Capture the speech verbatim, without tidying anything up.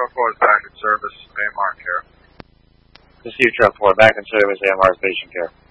four four is back in service, A M R care. This is Trump four, back in service, A M R station care.